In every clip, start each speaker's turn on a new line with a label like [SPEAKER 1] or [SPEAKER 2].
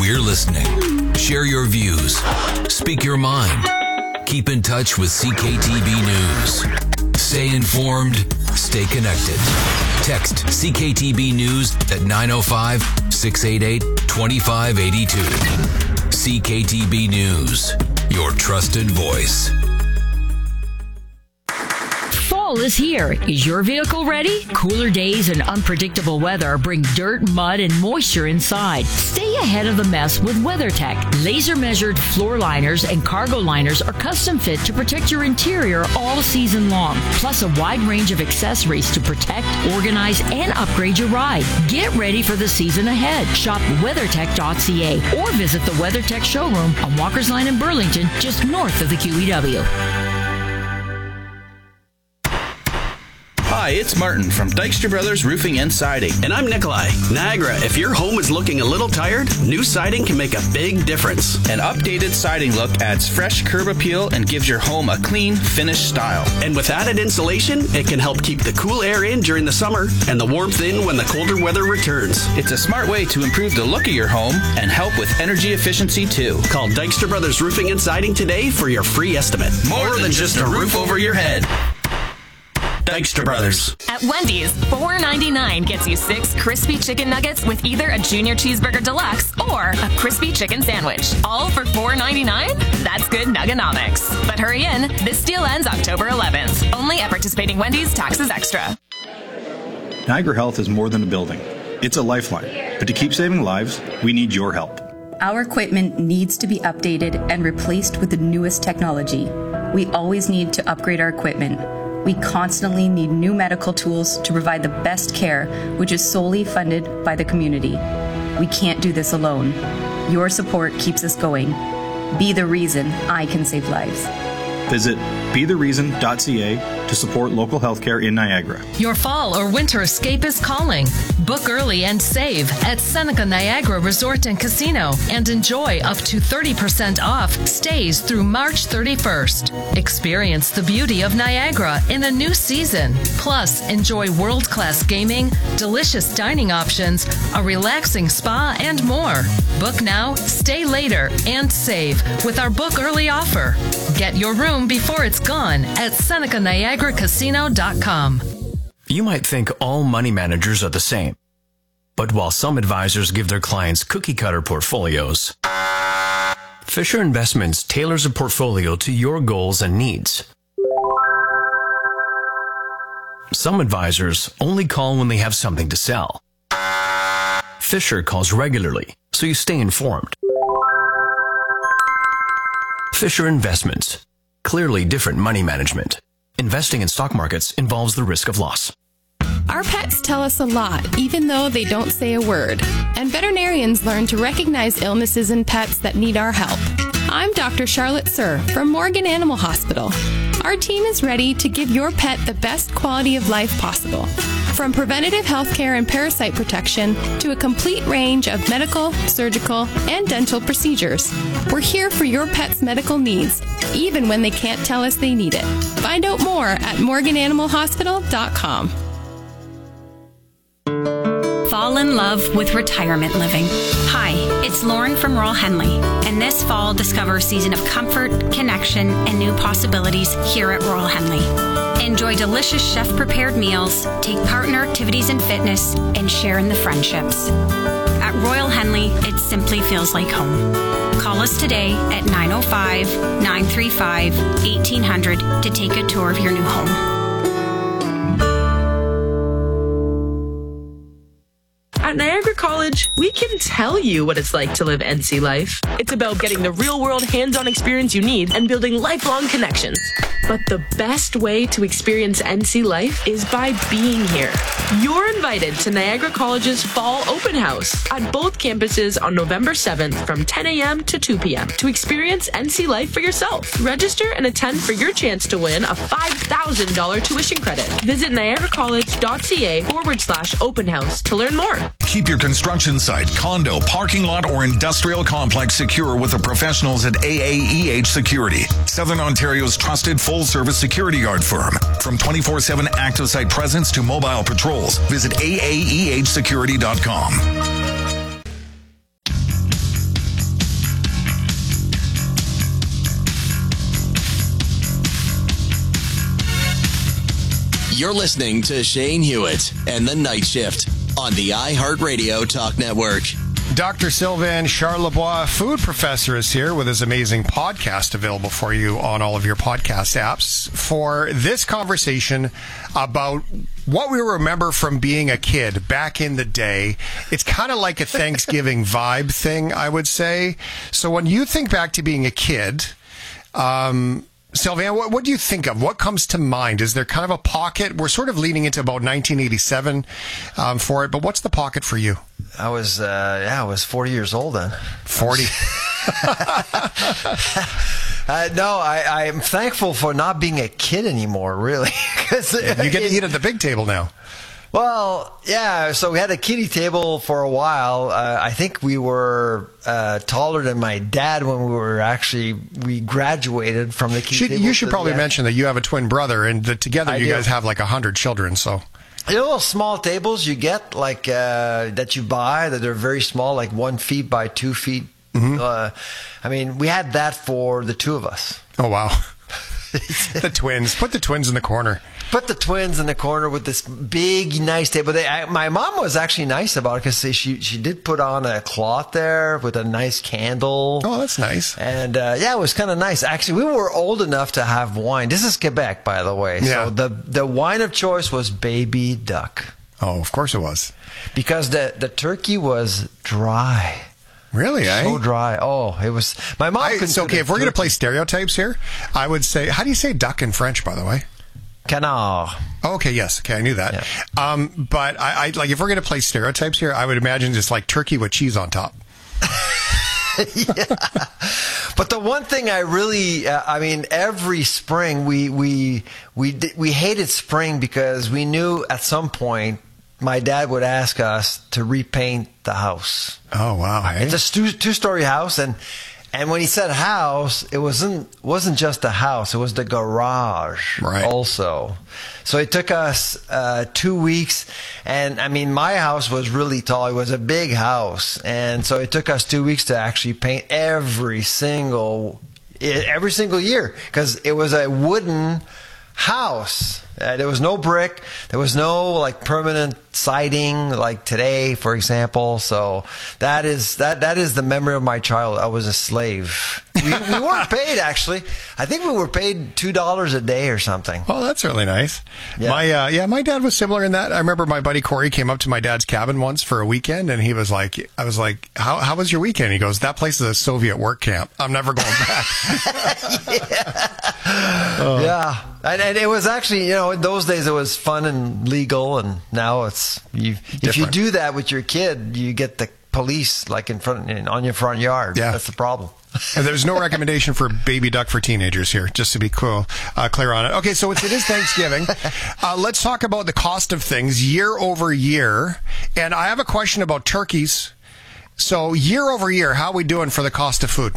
[SPEAKER 1] we're listening. Share your views. Speak your mind. Keep in touch with CKTB News. Stay informed. Stay connected. Text CKTB News at 905-688-2582. CKTB News, your trusted voice.
[SPEAKER 2] Fall is here. Is your vehicle ready? Cooler days and unpredictable weather bring dirt, mud, and moisture inside. Stay ahead of the mess with WeatherTech. Laser-measured floor liners and cargo liners are custom fit to protect your interior all season long. Plus a wide range of accessories to protect, organize, and upgrade your ride. Get ready for the season ahead. Shop WeatherTech.ca or visit the WeatherTech showroom on Walker's Line in Burlington, just north of the QEW.
[SPEAKER 3] Hi, it's Martin from Dykstra Brothers Roofing and Siding.
[SPEAKER 4] And I'm Nikolai. Niagara, if your home is looking a little tired, new siding can make a big difference.
[SPEAKER 3] An updated siding look adds fresh curb appeal and gives your home a clean, finished style.
[SPEAKER 4] And with added insulation, it can help keep the cool air in during the summer and the warmth in when the colder weather returns.
[SPEAKER 3] It's a smart way to improve the look of your home and help with energy efficiency too.
[SPEAKER 4] Call Dykstra Brothers Roofing and Siding today for your free estimate.
[SPEAKER 3] More than just a roof over your head.
[SPEAKER 4] Dykstra Brothers.
[SPEAKER 5] At Wendy's, $4.99 gets you 6 crispy chicken nuggets with either a Junior Cheeseburger Deluxe or a crispy chicken sandwich. All for $4.99? That's good nuggonomics. But hurry in. This deal ends October 11th. Only at participating Wendy's, taxes extra.
[SPEAKER 6] Niagara Health is more than a building. It's a lifeline. But to keep saving lives, we need your help.
[SPEAKER 7] Our equipment needs to be updated and replaced with the newest technology. We always need to upgrade our equipment. We constantly need new medical tools to provide the best care, which is solely funded by the community. We can't do this alone. Your support keeps us going. Be the reason I can save lives.
[SPEAKER 6] Visit bethereason.ca to support local healthcare in Niagara.
[SPEAKER 8] Your fall or winter escape is calling. Book early and save at Seneca Niagara Resort and Casino and enjoy up to 30% off stays through March 31st. Experience the beauty of Niagara in a new season. Plus, enjoy world-class gaming, delicious dining options, a relaxing spa, and more. Book now, stay later, and save with our book early offer. Get your room before it's gone at SenecaNiagaraCasino.com.
[SPEAKER 9] You might think all money managers are the same. But while some advisors give their clients cookie-cutter portfolios, Fisher Investments tailors a portfolio to your goals and needs. Some advisors only call when they have something to sell. Fisher calls regularly, so you stay informed. Fisher Investments. Clearly different money management. Investing in stock markets involves the risk of loss.
[SPEAKER 10] Our pets tell us a lot, even though they don't say a word. And veterinarians learn to recognize illnesses in pets that need our help. I'm Dr. Charlotte Sir from Morgan Animal Hospital. Our team is ready to give your pet the best quality of life possible. From preventative health care and parasite protection to a complete range of medical, surgical, and dental procedures. We're here for your pet's medical needs, even when they can't tell us they need it. Find out more at morgananimalhospital.com.
[SPEAKER 11] Fall in love with retirement living. Hi, it's Lauren from Royal Henley, and this fall discover a season of comfort, connection, and new possibilities here at Royal Henley. Enjoy delicious chef-prepared meals, take part in our activities and fitness, and share in the friendships. At Royal Henley, it simply feels like home. Call us today at 905-935-1800 to take a tour of your new home.
[SPEAKER 12] At Niagara College, we can tell you what it's like to live NC life. It's about getting the real-world hands-on experience you need and building lifelong connections. But the best way to experience NC life is by being here. You're invited to Niagara College's Fall Open House at both campuses on November 7th from 10 a.m. to 2 p.m. to experience NC life for yourself. Register and attend for your chance to win a $5,000 tuition credit. Visit niagaracollege.ca/open house to learn more.
[SPEAKER 13] Keep your construction site, condo, parking lot, or industrial complex secure with the professionals at AAEH Security, Southern Ontario's trusted full-service security guard firm. From 24/7 active site presence to mobile patrols, visit AAEHsecurity.com.
[SPEAKER 14] You're listening to Shane Hewitt and the Night Shift on the iHeartRadio Talk Network.
[SPEAKER 15] Dr. Sylvain Charlebois, food professor, is here with his amazing podcast available for you on all of your podcast apps for this conversation about what we remember from being a kid back in the day. It's kind of like a Thanksgiving vibe thing, I would say. So when you think back to being a kid, Sylvain, what do you think of? What comes to mind? Is there kind of a pocket? We're sort of leading into about 1987 for it, but what's the pocket for you?
[SPEAKER 16] I was 40 years old then.
[SPEAKER 15] 40.
[SPEAKER 16] No, I'm thankful for not being a kid anymore, really.
[SPEAKER 15] You get to eat at the big table now.
[SPEAKER 16] Well, yeah, so we had a kiddie table for a while. I think we were taller than my dad when we graduated from the kiddie table.
[SPEAKER 15] You should probably mention that you have a twin brother, and that together you guys have like 100 children, so...
[SPEAKER 16] You know, little small tables you get, like, that you buy, that are very small, like 1 feet by 2 feet. Mm-hmm. I mean, we had that for the two of us.
[SPEAKER 15] Oh, wow. The twins. Put the twins in the corner.
[SPEAKER 16] Put the twins in the corner with this big, nice table. My mom was actually nice about it because she did put on a cloth there with a nice candle.
[SPEAKER 15] Oh, that's nice.
[SPEAKER 16] And it was kind of nice. Actually, we were old enough to have wine. This is Quebec, by the way.
[SPEAKER 15] Yeah.
[SPEAKER 16] So the wine of choice was Baby Duck.
[SPEAKER 15] Oh, of course it was.
[SPEAKER 16] Because the turkey was dry.
[SPEAKER 15] Really,
[SPEAKER 16] So dry. Oh, it was... My mom couldn't...
[SPEAKER 15] It's okay. If we're going to play stereotypes here, I would say... How do you say duck in French, by the way?
[SPEAKER 16] Canard.
[SPEAKER 15] Oh, okay, yes. Okay, I knew that. Yeah. But I like, if we're going to play stereotypes here, I would imagine just like turkey with cheese on top.
[SPEAKER 16] Yeah. But the one thing I really... every spring, we hated spring because we knew at some point my dad would ask us to repaint the house.
[SPEAKER 15] Oh, wow. Hey?
[SPEAKER 16] It's a two-story house, and when he said house, it wasn't just a house, it was the garage also. So it took us 2 weeks, and I mean, my house was really tall. It was a big house, and so it took us 2 weeks to actually paint every single year because it was a wooden house. There was no brick. There was no like permanent siding like today, for example. So that is the memory of my childhood. I was a slave. We weren't paid, actually. I think we were paid $2 a day or something.
[SPEAKER 15] Oh, that's really nice.
[SPEAKER 16] Yeah.
[SPEAKER 15] My dad was similar in that. I remember my buddy Corey came up to my dad's cabin once for a weekend, and he was like, I was like, how was your weekend? He goes, that place is a Soviet work camp. I'm never going back.
[SPEAKER 16] Yeah. And it was actually, in those days it was fun and legal, and now it's if you do that with your kid, you get the police like on your front yard.
[SPEAKER 15] Yeah.
[SPEAKER 16] That's the problem.
[SPEAKER 15] And there's no recommendation for Baby Duck for teenagers here, just to be clear on it. Okay, so it is Thanksgiving. Let's talk about the cost of things year over year. And I have a question about turkeys. So year over year, how are we doing for the cost of food?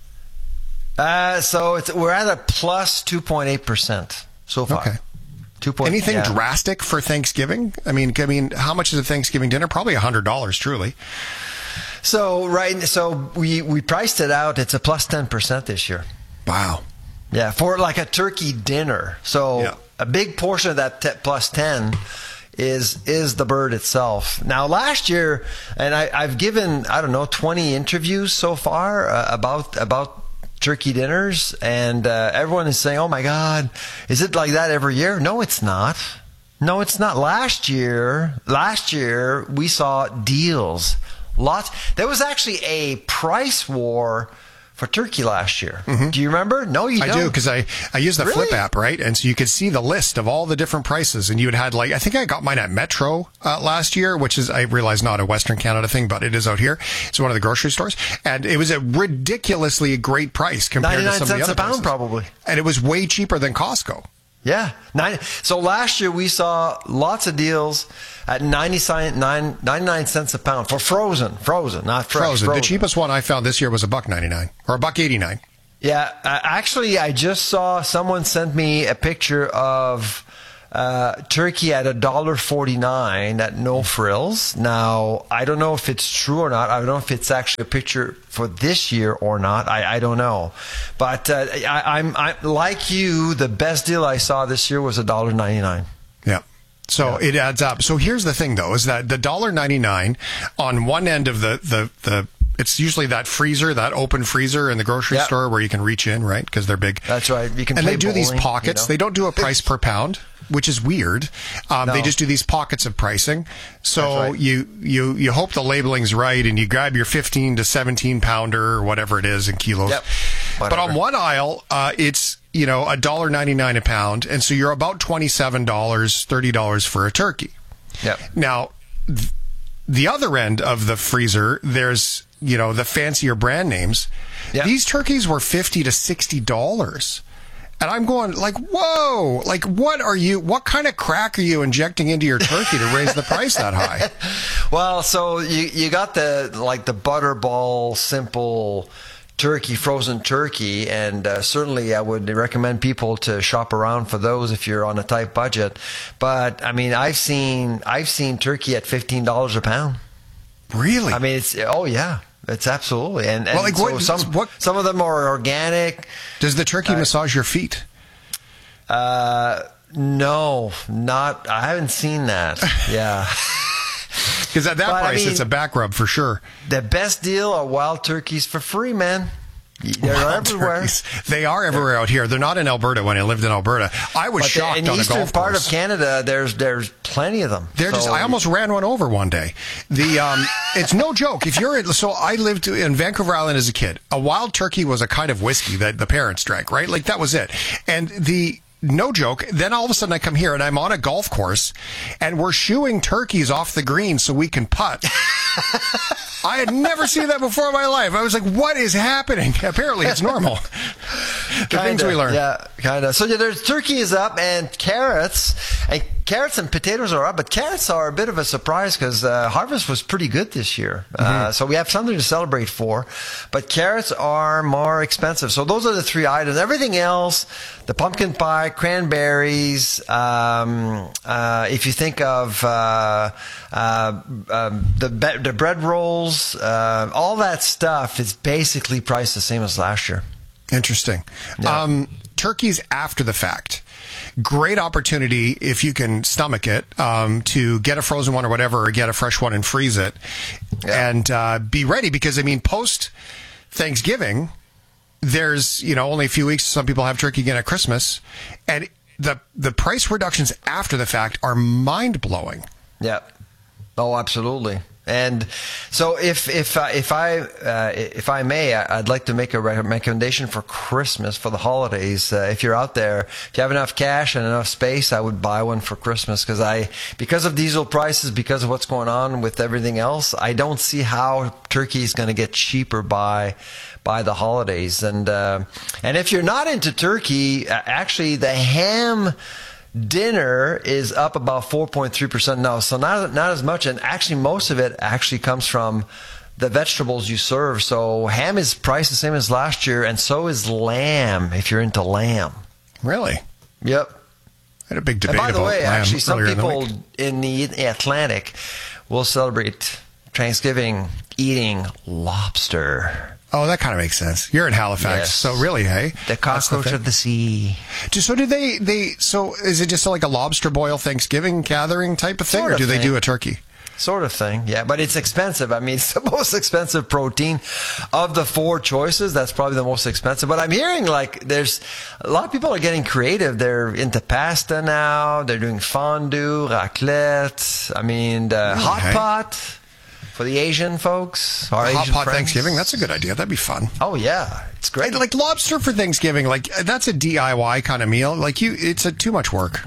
[SPEAKER 16] So we're at a plus 2.8% so far.
[SPEAKER 15] Okay. Anything drastic for Thanksgiving? I mean, how much is a Thanksgiving dinner? Probably $100, truly.
[SPEAKER 16] So we priced it out. It's a plus 10% this year.
[SPEAKER 15] Wow.
[SPEAKER 16] Yeah, for like a turkey dinner. So a big portion of that plus 10 is the bird itself. Now, last year, and I've given 20 interviews so far about turkey dinners, and everyone is saying, "Oh my God, is it like that every year?" No, it's not. No, it's not. Last year we saw deals. Lots. There was actually a price war for turkey last year. Mm-hmm. Do you remember? No, you don't.
[SPEAKER 15] I do, because I use the Flip app, right? And so you could see the list of all the different prices. And you had I think I got mine at Metro last year, which is, I realize, not a Western Canada thing, but it is out here. It's one of the grocery stores. And it was a ridiculously great price compared to some of the other
[SPEAKER 16] 99 cents a pound,
[SPEAKER 15] places.
[SPEAKER 16] probably.
[SPEAKER 15] And it was way cheaper than Costco.
[SPEAKER 16] Yeah. So last year we saw lots of deals at 99 cents a pound for frozen, not fresh. Frozen.
[SPEAKER 15] The cheapest one I found this year was $1.99 or $1.89.
[SPEAKER 16] Yeah. Actually, I just saw someone sent me a picture of turkey at $1.49 at No Frills. Now, I don't know if it's true or not. I don't know if it's actually a picture for this year or not. I don't know. But I'm like you, the best deal I saw this year was $1.99.
[SPEAKER 15] Yeah. So it adds up. So here's the thing, though, is that the $1.99 on one end of the it's usually that freezer, that open freezer in the grocery store where you can reach in, right? Because they're big.
[SPEAKER 16] That's right. You can.
[SPEAKER 15] And
[SPEAKER 16] play
[SPEAKER 15] they do
[SPEAKER 16] bowling,
[SPEAKER 15] these pockets.
[SPEAKER 16] You know?
[SPEAKER 15] They don't do a price per pound, which is weird. They just do these pockets of pricing. So you hope the labeling's right, and you grab your 15 to 17 pounder or whatever it is in kilos.
[SPEAKER 16] Yep.
[SPEAKER 15] But on one aisle, it's $1.99 a pound, and so you're about $27, $30 for a turkey.
[SPEAKER 16] Yep.
[SPEAKER 15] Now, the other end of the freezer, there's the fancier brand names.
[SPEAKER 16] Yep.
[SPEAKER 15] These turkeys were $50 to $60. And I'm going like, whoa, like what kind of crack are you injecting into your turkey to raise the price that high?
[SPEAKER 16] Well, so you got the Butterball simple turkey, frozen turkey, and certainly I would recommend people to shop around for those if you're on a tight budget. But I mean, I've seen turkey at $15 a pound.
[SPEAKER 15] Really?
[SPEAKER 16] I mean, it's absolutely. And
[SPEAKER 15] well, like
[SPEAKER 16] some of them are organic.
[SPEAKER 15] Does the turkey massage your feet?
[SPEAKER 16] No, not. I haven't seen that. Yeah.
[SPEAKER 15] Because at that price, it's a back rub for sure.
[SPEAKER 16] The best deal are wild turkeys for free, man. They're everywhere.
[SPEAKER 15] Turkeys. They are everywhere out here. They're not in Alberta. When I lived in Alberta, I was shocked on a golf course.
[SPEAKER 16] In the eastern part of Canada, there's plenty of them.
[SPEAKER 15] I almost ran one over one day. It's no joke. So I lived in Vancouver Island as a kid. A wild turkey was a kind of whiskey that the parents drank, right? Like that was it. And no joke. Then all of a sudden I come here and I'm on a golf course and we're shooing turkeys off the green so we can putt. I had never seen that before in my life. I was like, what is happening? Apparently it's normal. Things we learn.
[SPEAKER 16] Yeah, kind of. So there's turkey is up and carrots and potatoes are up, but carrots are a bit of a surprise because harvest was pretty good this year. So we have something to celebrate for, but carrots are more expensive. So those are the three items. Everything else, the pumpkin pie, cranberries, if you think of the bread rolls, all that stuff is basically priced the same as last year.
[SPEAKER 15] Interesting. Yeah. Turkeys after the fact. Great opportunity, if you can stomach it, to get a frozen one or whatever, or get a fresh one and freeze it, and be ready. Because, I mean, post-Thanksgiving, there's, only a few weeks. Some people have turkey again at Christmas. And the price reductions after the fact are mind-blowing.
[SPEAKER 16] Yeah. Oh, absolutely. And so if I may, I'd like to make a recommendation for Christmas, for the holidays. If you're out there, if you have enough cash and enough space, I would buy one for Christmas because of diesel prices, because of what's going on with everything else, I don't see how turkey is going to get cheaper by the holidays. And if you're not into turkey, actually the ham dinner is up about 4.3% now, so not as much, and actually most of it actually comes from the vegetables you serve. So ham is priced the same as last year, and so is lamb if you're into lamb.
[SPEAKER 15] Really?
[SPEAKER 16] Yep.
[SPEAKER 15] I had a big debate about lamb.
[SPEAKER 16] And by the way, actually, some people
[SPEAKER 15] in
[SPEAKER 16] the Atlantic will celebrate Thanksgiving eating lobster.
[SPEAKER 15] Oh, that kind of makes sense. You're in Halifax, yes. So really, hey?
[SPEAKER 16] The cockroach of the sea.
[SPEAKER 15] So so is it just like a lobster boil Thanksgiving gathering type of thing, or do they do a turkey?
[SPEAKER 16] Sort of thing, yeah. But it's expensive. I mean, it's the most expensive protein of the four choices. That's probably the most expensive. But I'm hearing there's a lot of people are getting creative. They're into pasta now. They're doing fondue, raclette. I mean, hot pot. For the Asian folks,
[SPEAKER 15] hot pot Thanksgiving, that's a good idea. That'd be fun.
[SPEAKER 16] Oh yeah, it's great.
[SPEAKER 15] Like lobster for Thanksgiving, that's a DIY kind of meal. It's too much work.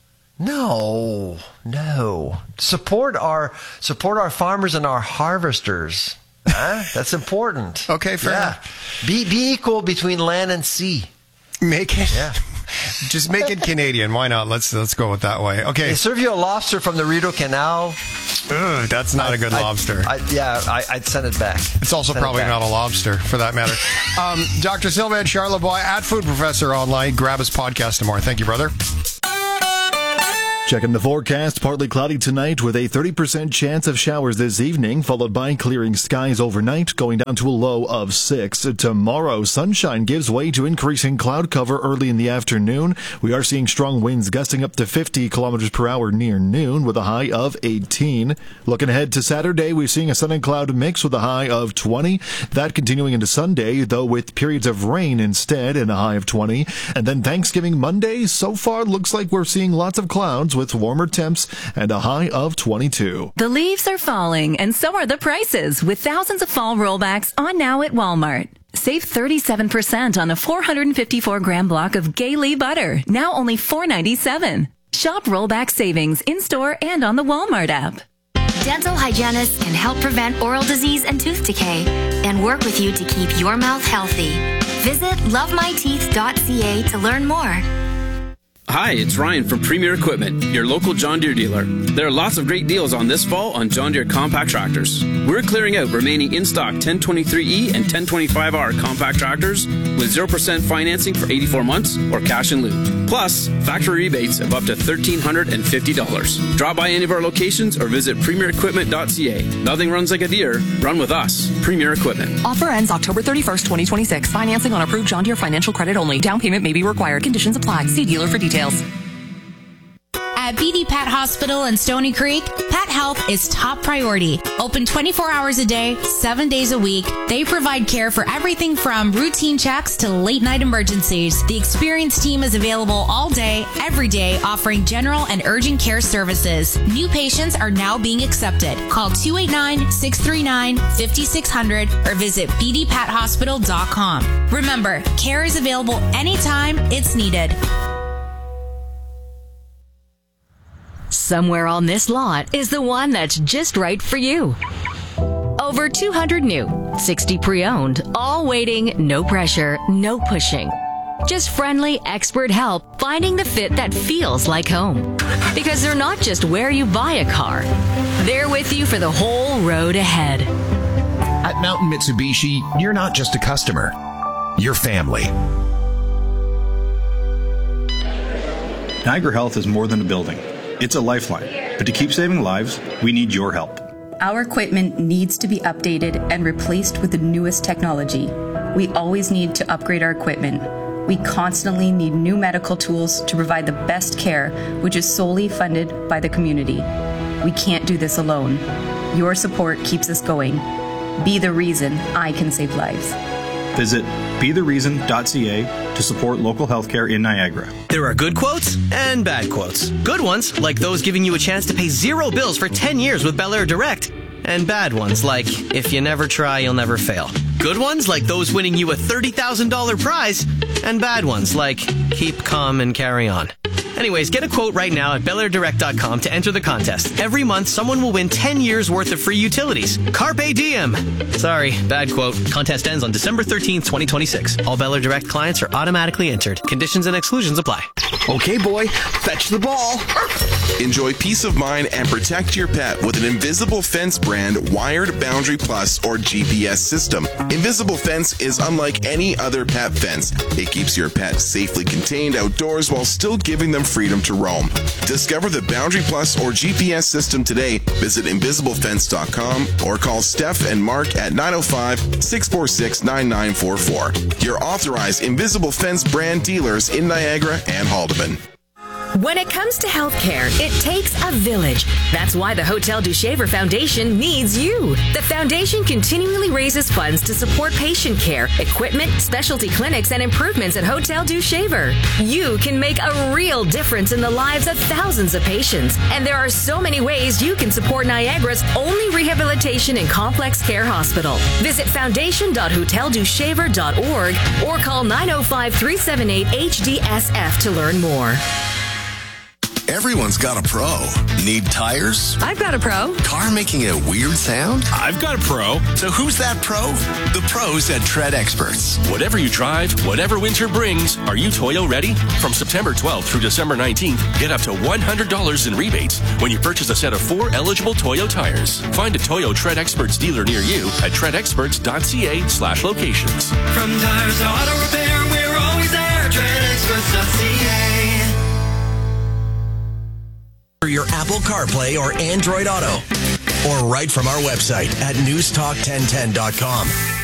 [SPEAKER 16] No. Support our farmers and our harvesters. That's important.
[SPEAKER 15] Okay, fair.
[SPEAKER 16] Yeah. Be equal between land and sea.
[SPEAKER 15] Make it. Yeah. Just make it Canadian. Why not? Let's go with that way. Okay.
[SPEAKER 16] They serve you a lobster from the Rideau Canal.
[SPEAKER 15] Ugh, that's not a good lobster.
[SPEAKER 16] I'd send it back.
[SPEAKER 15] It's also probably not a lobster, for that matter. Dr. Sylvain Charlebois, at Food Professor online. Grab his podcast and more. Thank you, brother.
[SPEAKER 17] Checking the forecast, partly cloudy tonight with a 30% chance of showers this evening, followed by clearing skies overnight, going down to a low of 6. Tomorrow, sunshine gives way to increasing cloud cover early in the afternoon. We are seeing strong winds gusting up to 50 kilometers per hour near noon with a high of 18. Looking ahead to Saturday, we're seeing a sun and cloud mix with a high of 20. That continuing into Sunday, though with periods of rain instead and a high of 20. And then Thanksgiving Monday, so far looks like we're seeing lots of clouds with warmer temps and a high of 22.
[SPEAKER 18] The leaves are falling, and so are the prices, with thousands of fall rollbacks on now at Walmart. Save 37% on a 454-gram block of Gay butter, now only $4.97. Shop rollback savings in-store and on the Walmart app.
[SPEAKER 19] Dental hygienists can help prevent oral disease and tooth decay and work with you to keep your mouth healthy. Visit lovemyteeth.ca to learn more.
[SPEAKER 20] Hi, it's Ryan from Premier Equipment, your local John Deere dealer. There are lots of great deals on this fall on John Deere compact tractors. We're clearing out remaining in-stock 1023E and 1025R compact tractors with 0% financing for 84 months or cash in lieu. Plus, factory rebates of up to $1,350. Drop by any of our locations or visit premierequipment.ca. Nothing runs like a Deere. Run with us. Premier Equipment.
[SPEAKER 21] Offer ends October 31st, 2026. Financing on approved John Deere financial credit only. Down payment may be required. Conditions apply. See dealer for details.
[SPEAKER 22] At BD Pet Hospital in Stony Creek, pet health is top priority. Open 24 hours a day, 7 days a week. They provide care for everything from routine checks to late night emergencies. The experienced team is available all day, every day, offering general and urgent care services. New patients are now being accepted. Call 289-639-5600 or visit bdpethospital.com. Remember, care is available anytime it's needed.
[SPEAKER 2] Somewhere on this lot is the one that's just right for you. Over 200 new, 60 pre-owned, all waiting, no pressure, no pushing. Just friendly, expert help finding the fit that feels like home. Because they're not just where you buy a car. They're with you for the whole road ahead.
[SPEAKER 23] At Mountain Mitsubishi, you're not just a customer. You're family.
[SPEAKER 6] Niagara Health is more than a building. It's a lifeline. But to keep saving lives, we need your help.
[SPEAKER 7] Our equipment needs to be updated and replaced with the newest technology. We always need to upgrade our equipment. We constantly need new medical tools to provide the best care, which is solely funded by the community. We can't do this alone. Your support keeps us going. Be the reason I can save lives.
[SPEAKER 6] Visit bethereason.ca to support local healthcare in Niagara.
[SPEAKER 24] There are good quotes and bad quotes. Good ones, like those giving you a chance to pay 0 bills for 10 years with Bel Air Direct. And bad ones, like, if you never try, you'll never fail. Good ones, like those winning you a $30,000 prize. And bad ones, like, keep calm and carry on. Anyways, get a quote right now at BelAirDirect.com to enter the contest. Every month, someone will win 10 years worth of free utilities. Carpe diem! Sorry, bad quote. Contest ends on December 13th, 2026. All Bel Air Direct clients are automatically entered. Conditions and exclusions apply.
[SPEAKER 25] Okay, boy, fetch the ball. Enjoy peace of mind and protect your pet with an Invisible Fence brand wired Boundary Plus or GPS system. Invisible Fence is unlike any other pet fence. It keeps your pet safely contained outdoors while still giving them freedom to roam. Discover the Boundary Plus or GPS system today. Visit invisiblefence.com or call Steph and Mark at 905-646-9944. Your authorized Invisible Fence brand dealers in Niagara and Haldeman.
[SPEAKER 26] When it comes to healthcare, it takes a village. That's why the Hotel du Shaver Foundation needs you. The foundation continually raises funds to support patient care, equipment, specialty clinics, and improvements at Hotel du Shaver. You can make a real difference in the lives of thousands of patients. And there are so many ways you can support Niagara's only rehabilitation and complex care hospital. Visit foundation.hoteldushaver.org or call 905-378-HDSF to learn more.
[SPEAKER 27] Everyone's got a pro. Need tires?
[SPEAKER 26] I've got a pro.
[SPEAKER 27] Car making a weird sound?
[SPEAKER 28] I've got a pro.
[SPEAKER 27] So who's that pro? The pros at Tread Experts.
[SPEAKER 28] Whatever you drive, whatever winter brings, are you Toyo ready? From September 12th through December 19th, get up to $100 in rebates when you purchase a set of 4 eligible Toyo tires. Find a Toyo Tread Experts dealer near you at treadexperts.ca/locations.
[SPEAKER 29] From tires to auto repair, we're always there. TreadExperts.ca.
[SPEAKER 1] your Apple CarPlay or Android Auto, or right from our website at newstalk1010.com.